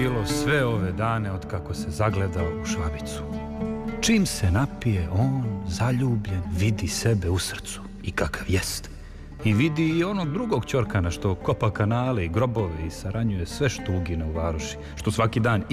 bilo sve ove dane od kako se zagledao u Švabicu. Čim se napije, on, zaljubljen, vidi sebe u srcu i kakav jest. I vidi i onog drugog ćorkana što kopa kanale i grobove i saranjuje sve što ugine u varoši, što svaki dan